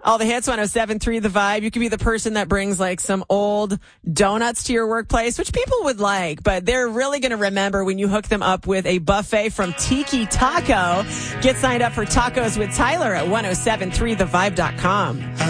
All the hits, 107.3 The Vibe. You could be the person that brings like some old donuts to your workplace, which people would like, but they're really going to remember when you hook them up with a buffet from Tiki Taco. Get signed up for Tacos with Tyler at 1073thevibe.com.